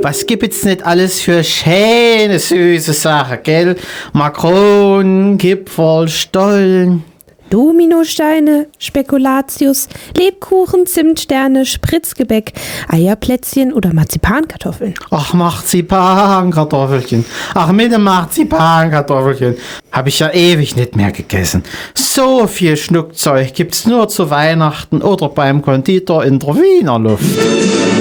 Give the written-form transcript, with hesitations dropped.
Was gibt's nicht alles für schöne, süße Sachen, gell? Makronen, Gipfel, Stollen. Dominosteine, Spekulatius, Lebkuchen, Zimtsterne, Spritzgebäck, Eierplätzchen oder Marzipankartoffeln. Ach, Marzipankartoffelchen. Ach, mit dem Marzipankartoffelchen. Hab ich ja ewig nicht mehr gegessen. So viel Schnuckzeug gibt's nur zu Weihnachten oder beim Konditor in der Wiener Luft.